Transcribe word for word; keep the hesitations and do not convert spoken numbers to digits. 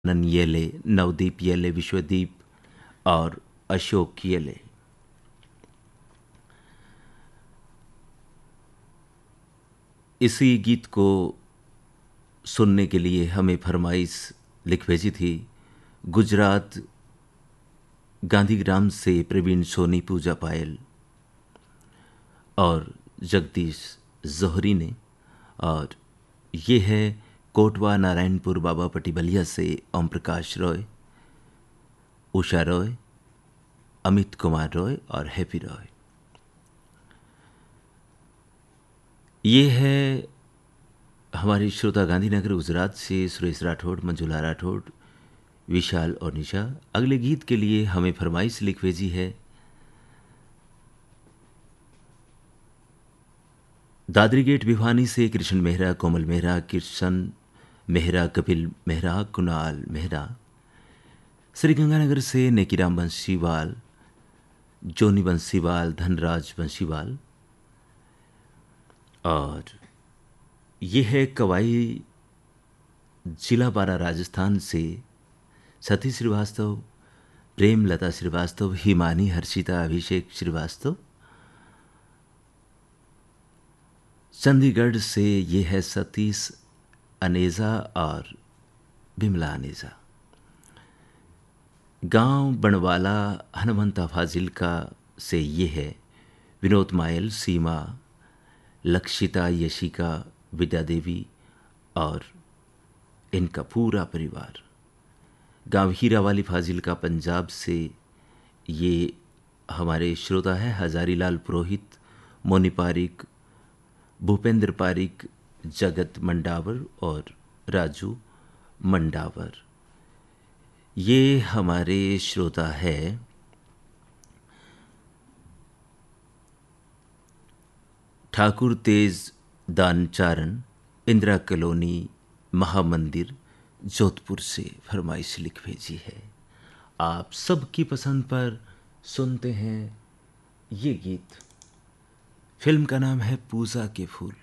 None येले, नवदीप येले, विश्वदीप और अशोक येले। इसी गीत को सुनने के लिए हमें फरमाइश लिख भेजी थी गुजरात गांधीग्राम से प्रवीण सोनी, पूजा पायल और जगदीश जोहरी ने। और ये है कोटवा नारायणपुर बाबा पट्टी बलिया से ओम प्रकाश रॉय, उषा रॉय, अमित कुमार रॉय और हैप्पी रॉय। ये है हमारे श्रोता गांधीनगर गुजरात से सुरेश राठौड़, मंजुला राठौड़, विशाल और निशा। अगले गीत के लिए हमें फरमाइश लिख भेजी है दादरी गेट भिवानी से कृष्ण मेहरा, कोमल मेहरा, किशन मेहरा, कपिल मेहरा, कुणाल मेहरा। श्रीगंगानगर से नेकीराम बंसीवाल, जोनी बंसीवाल, धनराज बंसीवाल। और ये है कवाई जिला बारा राजस्थान से सती श्रीवास्तव, प्रेम लता श्रीवास्तव, हिमानी, हर्षिता, अभिषेक श्रीवास्तव। चंडीगढ़ से ये है सतीश अनेजा और बिमला अनेजा। गांव बनवाला हनुमंता फाजिल्का से ये है विनोद मायल, सीमा, लक्षिता, यशिका, विद्या देवी और इनका पूरा परिवार। गांव हीरावाली फाजिल्का पंजाब से ये हमारे श्रोता है हजारीलाल पुरोहित, मोनी पारिक, भूपेंद्र पारिक, जगत मंडावर और राजू मंडावर। ये हमारे श्रोता है ठाकुर तेज दानचारण, इंदिरा कॉलोनी, महामंदिर, जोधपुर से फरमाइश लिख भेजी है। आप सबकी पसंद पर सुनते हैं ये गीत। फिल्म का नाम है पूजा के फूल।